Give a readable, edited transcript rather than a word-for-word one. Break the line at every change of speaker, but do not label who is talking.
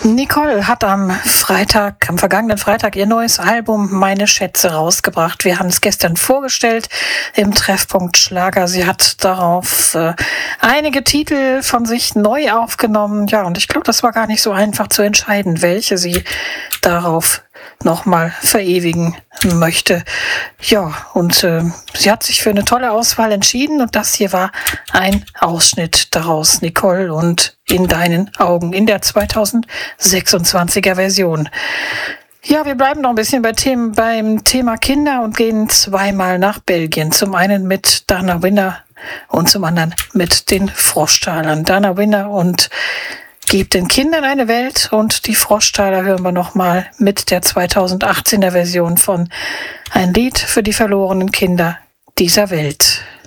Nicole hat am vergangenen Freitag, ihr neues Album Meine Schätze rausgebracht. Wir haben es gestern vorgestellt im Treffpunkt Schlager. Sie hat darauf einige Titel von sich neu aufgenommen. Ja, und ich glaube, das war gar nicht so einfach zu entscheiden, welche sie darauf nochmal verewigen möchte. Ja, und sie hat sich für eine tolle Auswahl entschieden und das hier war ein Ausschnitt daraus, Nicole, und in deinen Augen in der 2026er Version. Ja, wir bleiben noch ein bisschen beim Thema Kinder und gehen zweimal nach Belgien. Zum einen mit Dana Winner und zum anderen mit den Froschtalern. Dana Winner und Gib den Kindern eine Welt, und die Froschtaler hören wir nochmal mit der 2018er Version von Ein Lied für die verlorenen Kinder dieser Welt.